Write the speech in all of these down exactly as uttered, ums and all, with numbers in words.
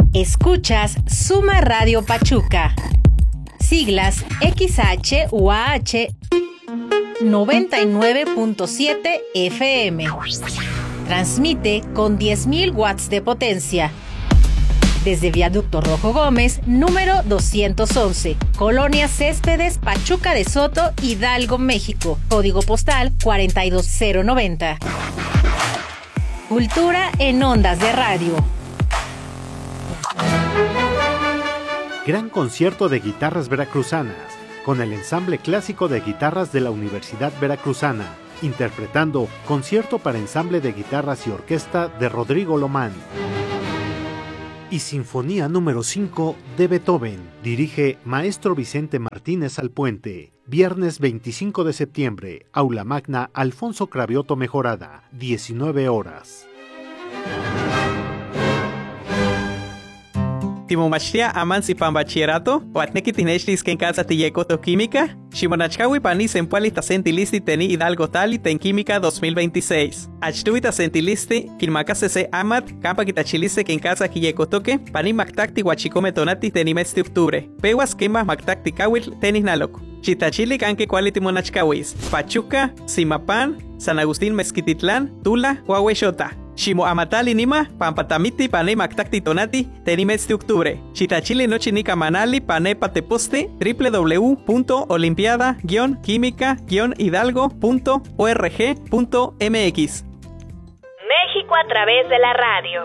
Escuchas Suma Radio Pachuca. Siglas X H U A H noventa y nueve punto siete F M. Transmite con diez mil watts de potencia. Desde Viaducto Rojo Gómez, número doscientos once, Colonia Céspedes, Pachuca de Soto, Hidalgo, México. Código postal cuarenta y dos cero noventa. Cultura en ondas de radio. Gran concierto de guitarras veracruzanas, con el ensamble clásico de guitarras de la Universidad Veracruzana, interpretando Concierto para ensamble de guitarras y orquesta de Rodrigo Lomán. Y Sinfonía número cinco de Beethoven, dirige Maestro Vicente Martínez Alpuente. Viernes veinticinco de septiembre, Aula Magna Alfonso Cravioto Mejorada, diecinueve horas. Timomachtia amansi pan bachillerato, Huatneki tinechlis ken casa tiyekoto química, Shimonachkawi panis en pualita sentilisti teni Hidalgo tali ten química dos mil veintiséis. Achtuita sentilisti, kilmakasese amat, campa kitachiliste ken casa kiyekotoke, pani maktakti huachikome tonati teni mesti octubre. Pewas kema maktakti kawil tenis nalok. Chitachili kanke quality monachkawis. Pachuca, Simapan, San Agustín Mezquititlán, Tula, Huahuexota. Shimo amatali nima, pampatamiti pane maktakti tonati, tenimes de octubre. Chitachili nochi nika manali pane pateposte, w w w punto olimpiada guion química guion hidalgo punto org punto m x. México a través de la radio.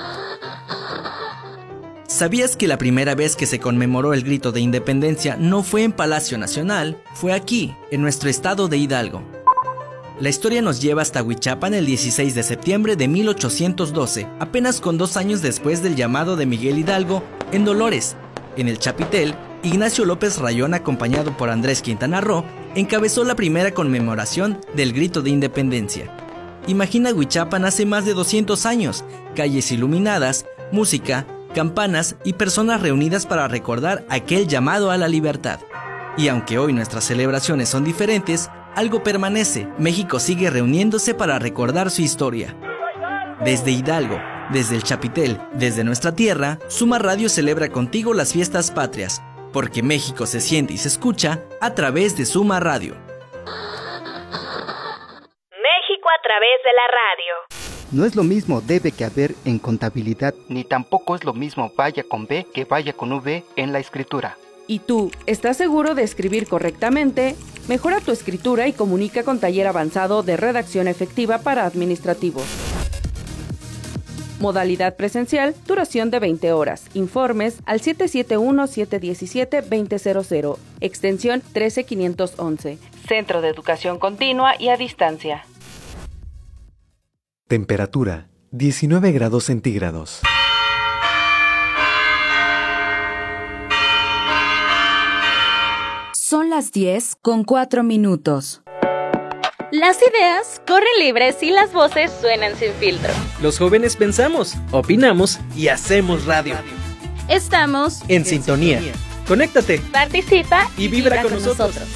¿Sabías que la primera vez que se conmemoró el grito de independencia no fue en Palacio Nacional? Fue aquí, en nuestro estado de Hidalgo. La historia nos lleva hasta Huichapan el dieciséis de septiembre de mil ochocientos doce, apenas con dos años después del llamado de Miguel Hidalgo en Dolores. En el Chapitel, Ignacio López Rayón, acompañado por Andrés Quintana Roo, encabezó la primera conmemoración del grito de independencia. Imagina Huichapan hace más de doscientos años, calles iluminadas, música, campanas y personas reunidas para recordar aquel llamado a la libertad. Y aunque hoy nuestras celebraciones son diferentes, algo permanece. México sigue reuniéndose para recordar su historia. Desde Hidalgo, desde el Chapitel, desde nuestra tierra, Suma Radio celebra contigo las fiestas patrias, porque México se siente y se escucha a través de Suma Radio. México a través de la radio. No es lo mismo debe que haber en contabilidad, ni tampoco es lo mismo vaya con B que vaya con V en la escritura. ¿Y tú, estás seguro de escribir correctamente? Mejora tu escritura y comunica con Taller Avanzado de Redacción Efectiva para Administrativos. Modalidad presencial, duración de veinte horas. Informes al siete siete uno, siete uno siete, dos cero cero cero, extensión trece quinientos once. Centro de Educación Continua y a Distancia. Temperatura, diecinueve grados centígrados. Son las diez con cuatro minutos. Las ideas corren libres y las voces suenan sin filtro. Los jóvenes pensamos, opinamos y hacemos radio. Estamos en, en sintonía. sintonía. Conéctate, participa y vibra, vibra con, con nosotros. nosotros.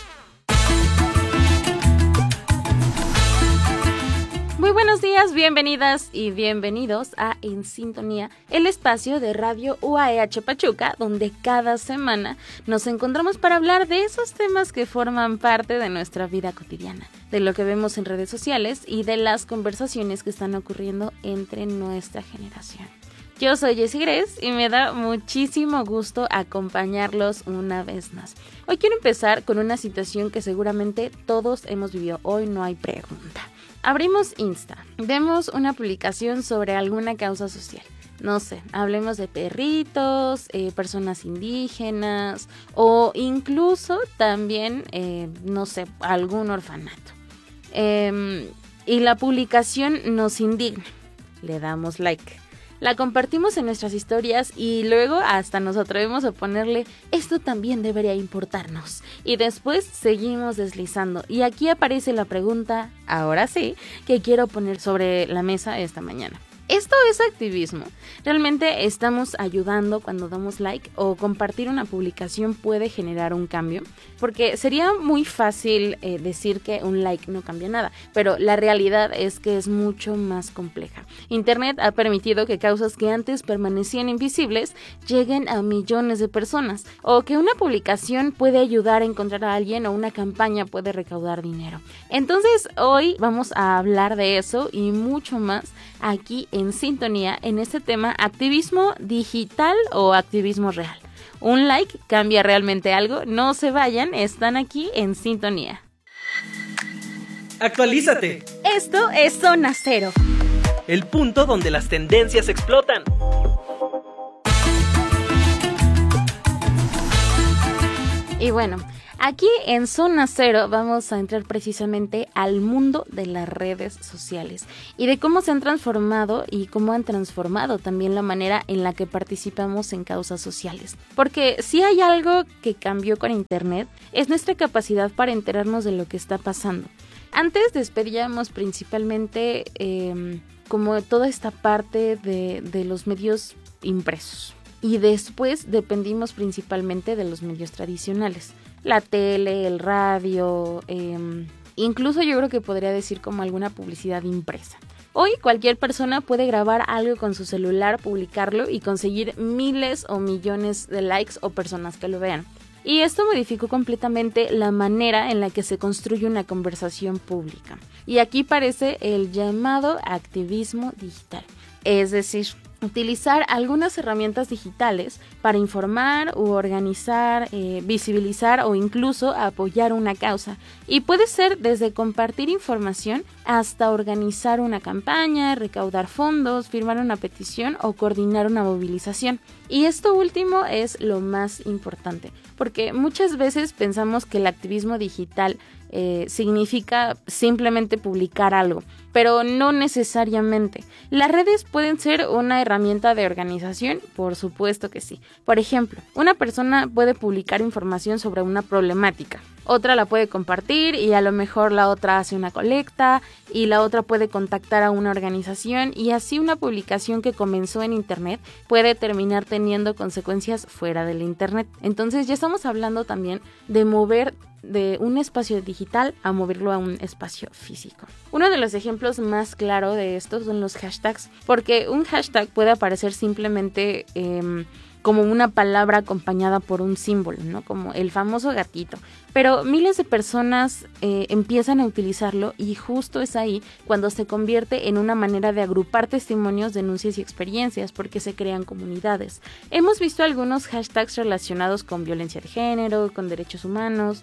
Muy buenos días, bienvenidas y bienvenidos a En Sintonía, el espacio de Radio U A H Pachuca, donde cada semana nos encontramos para hablar de esos temas que forman parte de nuestra vida cotidiana, de lo que vemos en redes sociales y de las conversaciones que están ocurriendo entre nuestra generación. Yo soy Jessie Gres y me da muchísimo gusto acompañarlos una vez más. Hoy quiero empezar con una situación que seguramente todos hemos vivido. Hoy no hay pregunta. Abrimos Insta, vemos una publicación sobre alguna causa social. No sé, hablemos de perritos, eh, personas indígenas o incluso también, eh, no sé, algún orfanato. Eh, y la publicación nos indigna. Le damos like. La compartimos en nuestras historias y luego hasta nos atrevemos a ponerle esto también debería importarnos. Y después seguimos deslizando. Y aquí aparece la pregunta, ahora sí, que quiero poner sobre la mesa esta mañana. ¿Esto es activismo? ¿Realmente estamos ayudando cuando damos like o compartir una publicación puede generar un cambio? Porque sería muy fácil eh, decir que un like no cambia nada, pero la realidad es que es mucho más compleja. Internet ha permitido que causas que antes permanecían invisibles lleguen a millones de personas, o que una publicación puede ayudar a encontrar a alguien o una campaña puede recaudar dinero. Entonces hoy vamos a hablar de eso y mucho más aquí en Sintonía en este tema: activismo digital o activismo real. ¿Un like cambia realmente algo? No se vayan, están aquí en Sintonía. ¡Actualízate! Esto es Zona Cero, el punto donde las tendencias explotan. Y bueno, aquí en Zona Cero vamos a entrar precisamente al mundo de las redes sociales y de cómo se han transformado y cómo han transformado también la manera en la que participamos en causas sociales. Porque si hay algo que cambió con Internet, es nuestra capacidad para enterarnos de lo que está pasando. Antes despedíamos principalmente eh, como toda esta parte de, de los medios impresos. Y después dependimos principalmente de los medios tradicionales, la tele, el radio, eh, incluso yo creo que podría decir como alguna publicidad impresa. Hoy cualquier persona puede grabar algo con su celular, publicarlo y conseguir miles o millones de likes o personas que lo vean. Y esto modificó completamente la manera en la que se construye una conversación pública. Y aquí aparece el llamado activismo digital, es decir, utilizar algunas herramientas digitales para informar u organizar, eh, visibilizar o incluso apoyar una causa. Y puede ser desde compartir información hasta organizar una campaña, recaudar fondos, firmar una petición o coordinar una movilización. Y esto último es lo más importante, porque muchas veces pensamos que el activismo digital Eh, significa simplemente publicar algo, pero no necesariamente. Las redes pueden ser una herramienta de organización, por supuesto que sí. Por ejemplo, una persona puede publicar información sobre una problemática, otra la puede compartir y a lo mejor la otra hace una colecta y la otra puede contactar a una organización, y así una publicación que comenzó en Internet puede terminar teniendo consecuencias fuera del Internet. Entonces ya estamos hablando también de mover de un espacio digital a moverlo a un espacio físico. Uno de los ejemplos más claros de esto son los hashtags, porque un hashtag puede aparecer simplemente eh, como una palabra acompañada por un símbolo, ¿no? Como el famoso gatito. Pero miles de personas eh, empiezan a utilizarlo y justo es ahí cuando se convierte en una manera de agrupar testimonios, denuncias y experiencias, porque se crean comunidades. Hemos visto algunos hashtags relacionados con violencia de género, con derechos humanos,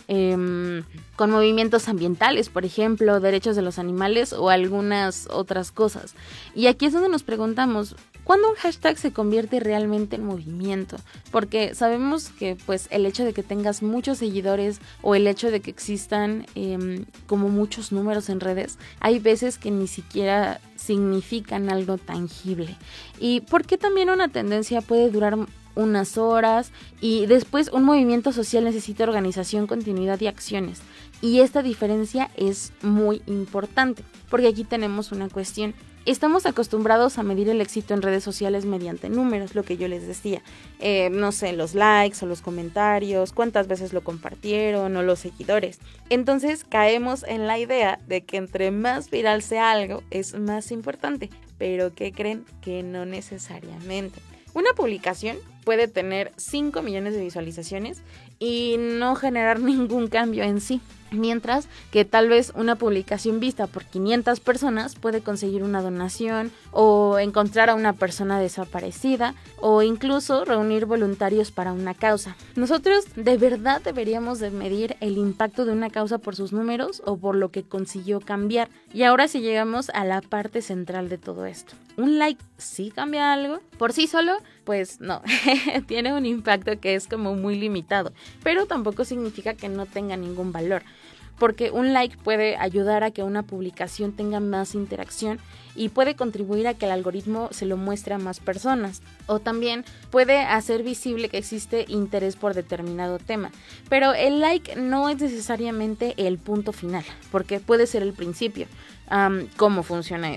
Eh, con movimientos ambientales, por ejemplo, derechos de los animales o algunas otras cosas. Y aquí es donde nos preguntamos, ¿cuándo un hashtag se convierte realmente en movimiento? Porque sabemos que pues el hecho de que tengas muchos seguidores o el hecho de que existan eh, como muchos números en redes, hay veces que ni siquiera significan algo tangible. ¿Y por qué también una tendencia puede durar unas horas y después un movimiento social necesita organización, continuidad y acciones? Y esta diferencia es muy importante, porque aquí tenemos una cuestión. Estamos acostumbrados a medir el éxito en redes sociales mediante números, lo que yo les decía. Eh, no sé, los likes o los comentarios, cuántas veces lo compartieron o los seguidores. Entonces caemos en la idea de que entre más viral sea algo, es más importante. Pero ¿qué creen? Que no necesariamente. Una publicación puede tener cinco millones de visualizaciones y no generar ningún cambio en sí, mientras que tal vez una publicación vista por quinientas personas puede conseguir una donación o encontrar a una persona desaparecida o incluso reunir voluntarios para una causa. Nosotros de verdad deberíamos de medir el impacto de una causa por sus números o por lo que consiguió cambiar. Y ahora sí llegamos a la parte central de todo esto. ¿Un like sí cambia algo? Por sí solo, pues no. Tiene un impacto que es como muy limitado, pero tampoco significa que no tenga ningún valor, porque un like puede ayudar a que una publicación tenga más interacción y puede contribuir a que el algoritmo se lo muestre a más personas, o también puede hacer visible que existe interés por determinado tema. Pero el like no es necesariamente el punto final, porque puede ser el principio. Um, ¿Cómo funciona esto?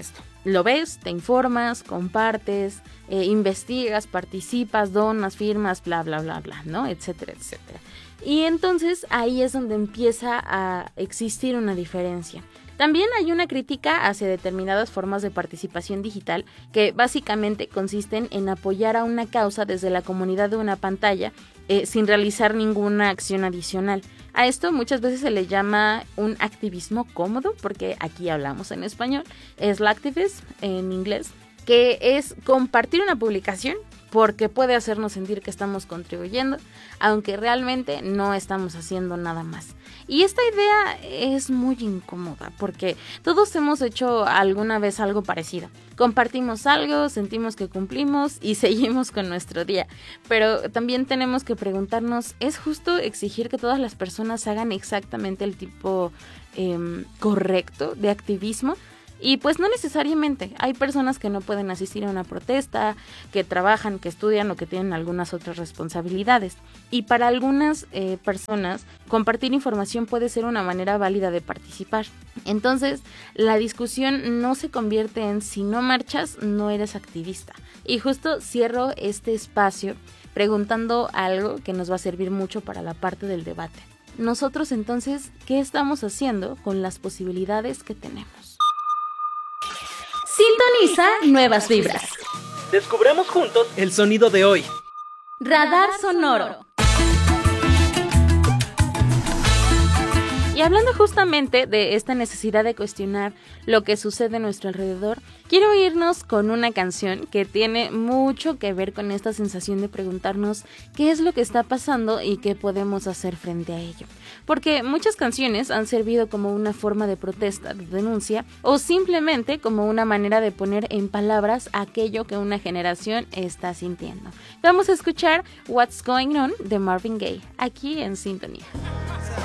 lo ves, te informas, compartes, eh, investigas, participas, donas, firmas, bla, bla, bla, bla, ¿no? Etcétera, etcétera. Y entonces ahí es donde empieza a existir una diferencia. También hay una crítica hacia determinadas formas de participación digital que básicamente consisten en apoyar a una causa desde la comunidad de una pantalla eh, sin realizar ninguna acción adicional. A esto muchas veces se le llama un activismo cómodo, porque aquí hablamos en español, es slacktivism en inglés, que es compartir una publicación porque puede hacernos sentir que estamos contribuyendo, aunque realmente no estamos haciendo nada más. Y esta idea es muy incómoda porque todos hemos hecho alguna vez algo parecido. Compartimos algo, sentimos que cumplimos y seguimos con nuestro día. Pero también tenemos que preguntarnos, ¿es justo exigir que todas las personas hagan exactamente el tipo eh, correcto de activismo? Y pues no necesariamente, hay personas que no pueden asistir a una protesta, que trabajan, que estudian o que tienen algunas otras responsabilidades. Y para algunas eh, personas, compartir información puede ser una manera válida de participar. Entonces, la discusión no se convierte en si no marchas, no eres activista. Y justo cierro este espacio preguntando algo que nos va a servir mucho para la parte del debate. Nosotros entonces, ¿qué estamos haciendo con las posibilidades que tenemos? Sintoniza nuevas vibras. Descubramos juntos el sonido de hoy. Radar sonoro. Y hablando justamente de esta necesidad de cuestionar lo que sucede a nuestro alrededor, quiero irnos con una canción que tiene mucho que ver con esta sensación de preguntarnos qué es lo que está pasando y qué podemos hacer frente a ello. Porque muchas canciones han servido como una forma de protesta, de denuncia, o simplemente como una manera de poner en palabras aquello que una generación está sintiendo. Vamos a escuchar What's Going On de Marvin Gaye, aquí en Sintonía.